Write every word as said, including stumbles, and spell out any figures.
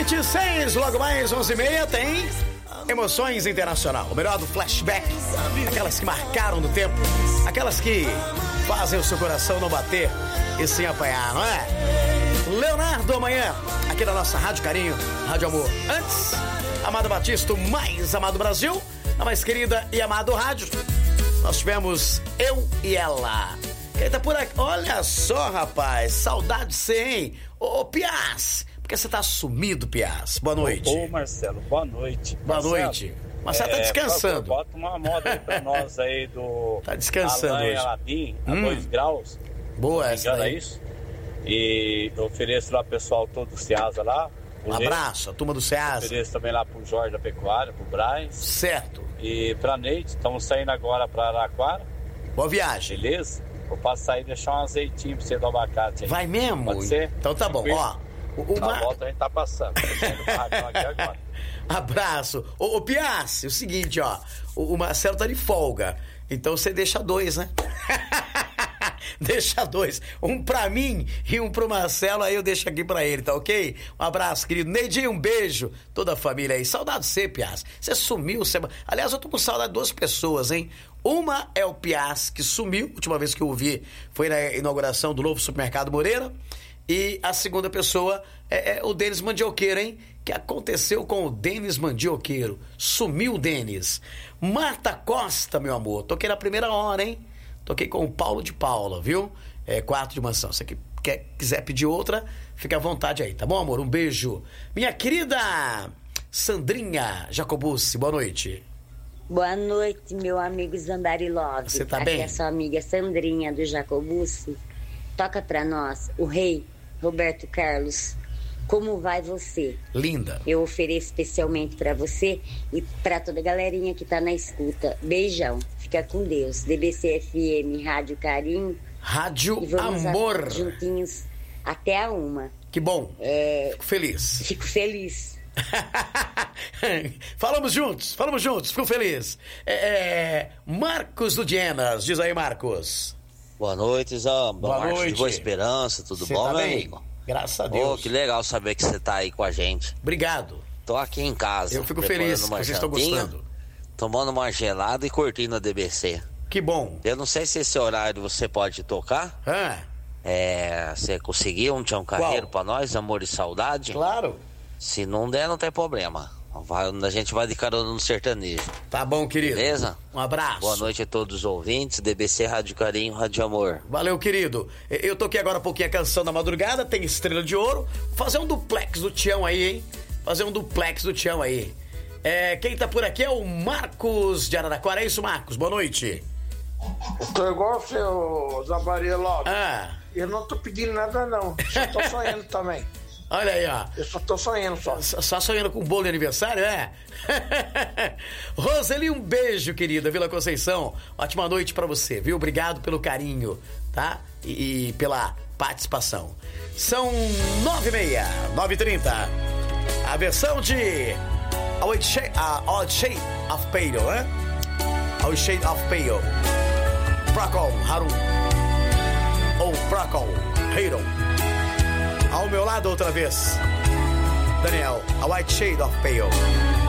vinte e seis, logo mais onze e meia, tem Emoções Internacional. O melhor do flashback. Aquelas que marcaram no tempo. Aquelas que fazem o seu coração não bater e sim apanhar, não é? Leonardo amanhã, aqui na nossa Rádio Carinho, Rádio Amor. Antes, Amado Batista, o mais amado Brasil, a mais querida e amado rádio. Nós tivemos Eu e Ela. Quem tá por aqui? Olha só, rapaz, saudade de você, hein? Ô, Piaz, porque você tá sumido, Piaz. Boa noite. Ô, Marcelo, boa noite. Boa Marcelo, noite. Marcelo é, tá descansando. Bota uma moda aí pra nós aí do... Tá descansando Alain hoje. Aladim, a Hum. dois graus. Boa Não me essa engano, daí. é isso? E eu ofereço lá pro pessoal todo do Ceasa lá. Um abraço, a turma do Ceasa. Ofereço também lá pro Jorge da Pecuária, pro Braz. Certo. E pra Neide, estamos saindo agora pra Araquara. Boa viagem. Beleza? Vou passar aí e deixar um azeitinho pra você do abacate aí. Vai mesmo? Pode ser? Então tá bom, ó. O, o Na Mar... volta a gente tá passando. Tô saindo do barracão aqui agora. Abraço. Ô, ô Piaz, é o seguinte, ó. O, o Marcelo tá de folga. Então você deixa dois, né? Deixa dois. Um pra mim e um pro Marcelo, aí eu deixo aqui pra ele, tá ok? Um abraço, querido. Neidinho, um beijo. Toda a família aí. Saudade de você, Piaz. Você sumiu. Você... Aliás, eu tô com saudade de duas pessoas, hein? Uma é o Piaz, que sumiu. A última vez que eu o vi foi na inauguração do novo supermercado Moreira. E a segunda pessoa é, é o Denis Mandioqueiro, hein? Que aconteceu com o Denis Mandioqueiro. Sumiu o Denis. Marta Costa, meu amor. Toquei na primeira hora, hein? Toquei com o Paulo de Paula, viu? É, quarto de mansão. Se você quer, quiser pedir outra, fica à vontade aí, tá bom, amor? Um beijo. Minha querida Sandrinha Jacobucci, boa noite. Boa noite, meu amigo Zandari Love. Você tá Aqui bem? é sua amiga Sandrinha do Jacobucci. Toca pra nós, o rei Roberto Carlos. Como vai você? Linda. Eu ofereço especialmente pra você e pra toda a galerinha que tá na escuta. Beijão. Fica com Deus. D B C F M, Rádio Carinho. Rádio e vamos Amor. A, juntinhos até a uma. Que bom. É, Fico feliz. Fico feliz. Falamos juntos, falamos juntos. Fico feliz. É, é, Marcos do Dienas. Diz aí, Marcos. Boa noite, Zão. Boa Marcos noite. de Boa Esperança, tudo Cê bom, tá meu bem? amigo? Graças a Deus. Oh, que legal saber que você tá aí com a gente. Obrigado. Tô aqui em casa. Eu fico preparando feliz que uma vocês estão jantinha, gostando. Tomando uma gelada e curtindo a D B C. Que bom. Eu não sei se esse horário você pode tocar. Ah, É, você conseguiu um Tião Carreiro pra nós, Amor e Saudade? claro. Se não der, não tem problema. Vai- a gente vai de carona no sertanejo. Tá bom, querido. Beleza? Um abraço. Boa noite a todos os ouvintes. D B C Rádio Carinho, Rádio Amor. Valeu, querido. Eu toquei agora um pouquinho a canção da madrugada, tem Estrela de Ouro. Vou fazer um duplex do Tião aí, hein? Fazer um duplex do Tião aí. É, quem tá por aqui é o Marcos de Araraquara. É isso, Marcos? Boa noite. Tô igual o seu Zabaria Love. Ah, Eu não tô pedindo nada, não. Só tô sonhando também. olha aí, ó. Eu só tô sonhando só. Só só sonhando com um bolo de aniversário, é? Roseli, um beijo, querida. Vila Conceição, ótima noite pra você, viu? Obrigado pelo carinho, tá? E, e pela participação. São nove e meia, nove e trinta. A versão de A White Shade, a Odd Shade of Pale, né? A White Shade of Pale. Procol Harum. Ou Procol Harum. Ao meu lado outra vez, Daniel, A White Shade of Pale.